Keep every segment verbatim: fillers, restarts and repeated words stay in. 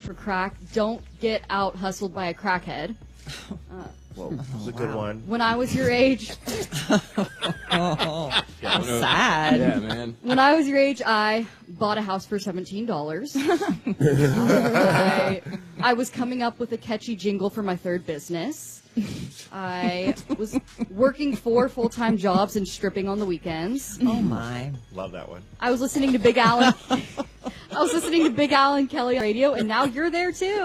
for crack. Don't get out hustled by a crackhead. Uh, Whoa, that's a good one. When I was your age, oh, how sad. Yeah, man. When I was your age, I bought a house for seventeen dollars. I, I was coming up with a catchy jingle for my third business. I was working four full-time jobs and stripping on the weekends. Oh my! Love that one. I was listening to Big Al. I was listening to Big Al and Kelly on radio, and now you're there too.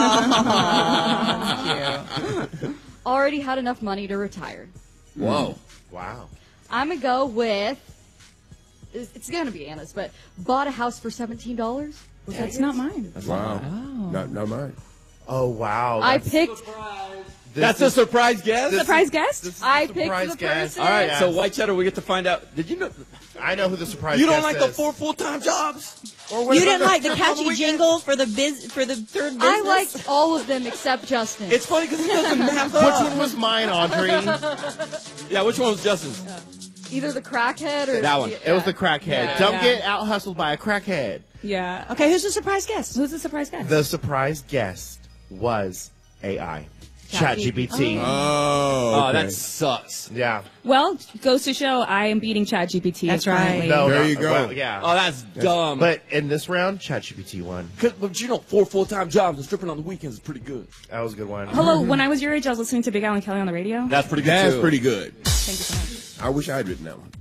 Oh, cute. Already had enough money to retire. Whoa! Wow. I'm gonna go with. It's, it's gonna be Anna's, but bought a house for seventeen dollars. That's not mine. That's Wow. Oh. Not, not mine. Oh, wow. I That's, picked. That's a surprise guest. this Surprise is- guest? this is I the picked surprise the guest. person. All right, Yes. so White Cheddar, we get to find out. Did you know? I know who the surprise You don't guest like is. the four full-time jobs? Or what You about didn't the- like the on catchy weekend? jingle for the biz for the third business? I liked all of them except Justin. It's funny because it doesn't map Which up. one was mine, Audrey? Yeah, which one was Justin's? Either the crackhead or That one. the- It was the crackhead. Yeah. Don't Yeah. get out hustled by a crackhead. Yeah. Okay, who's the surprise guest? Who's the surprise guest? The surprise guest was A I. ChatGPT. Oh, Oh, okay. that sucks. Yeah. Well, goes to show I am beating ChatGPT. That's right. currently. No, There not- you go. well, yeah. Oh, that's dumb. But in this round, ChatGPT won. 'Cause- but you know, four full-time jobs and stripping on the weekends is pretty good. That was a good one. Hello, when I was your age, I was listening to Big Al and Kelly on the radio. That's pretty good That's too. pretty good. Thank you so much. I wish I had written that one.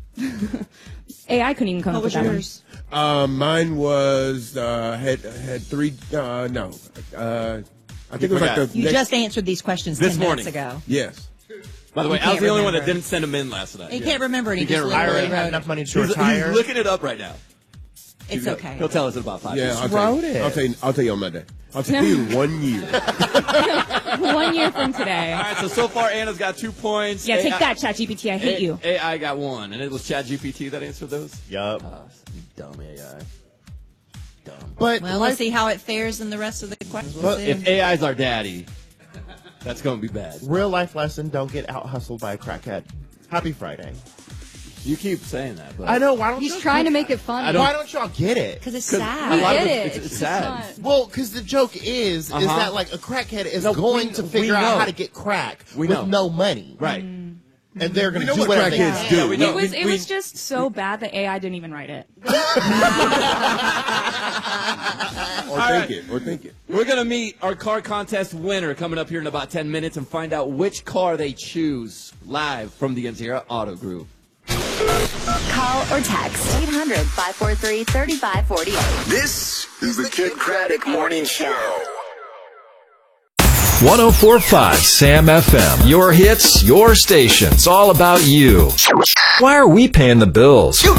A I couldn't even come What up was with that yours? Um, mine was uh, had had three. Uh, no, uh, I think it was like forgot. the You next, just answered these questions This ten morning. minutes ago. yes. By the way, You I was can't the only one that remember. didn't send them in last night. He can't remember it. He He just can't I remember. already literally had wrote enough it. money to He's, retire. he's looking it up right now. It's okay. He'll tell us in about five Yeah, minutes. I'll tell wrote you. it. I'll tell you. I'll tell you on Monday. I'll tell you in one year. One year from today. All right, so so far Anna's got two points. Yeah, A I take that, ChatGPT. I hate A- you. A I got one, and it was ChatGPT that answered those. Yup. Oh, dumb A I. Dumb. But Well, let's see how it fares in the rest of the questions. Well, If A I's our daddy, that's going to be bad. real life lesson: don't get out hustled by a crackhead. Happy Friday. You keep saying that, but I know. Why don't He's y'all- trying to make it funny. I don't- Why don't y'all get it? Because it's 'Cause sad. a We lot of get it- it. it's- it's just sad. not- Well, because the joke is, is Uh-huh. that like a crackhead is No, going we- to we figure out know. how to get crack We with know. no money, right. and they're going We to know do what whatever they crackheads can. do. Yeah, we know. It was We- it we- was just so bad that A I didn't even write it. Or All think right. it. Or think it. We're going to meet our car contest winner coming up here in about ten minutes and find out which car they choose live from the Inzera Auto Group. Call or text eight hundred, five four three, three five four eight. This is the Kid Craddock Morning Show. one oh four point five Sam F M. Your hits, your station. It's all about you. Why are we paying the bills?